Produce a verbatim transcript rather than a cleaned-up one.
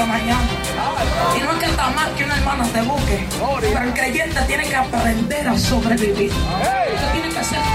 mañana. Y no es que está mal que una hermana te busque, pero el creyente tiene que aprender a sobrevivir. Usted tiene que ser